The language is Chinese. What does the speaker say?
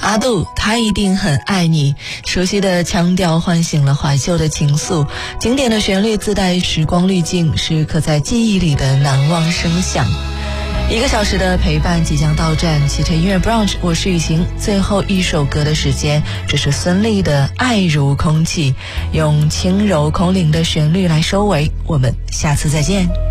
阿杜他一定很爱你，熟悉的腔调唤醒了怀旧的情愫，经典的旋律自带时光滤镜，是刻在记忆里的难忘声响。1个小时的陪伴即将到站，汽车音乐 brunch， 我是雨晴。最后一首歌的时间，这是孙俪的爱如空气，用轻柔空灵的旋律来收尾，我们下次再见。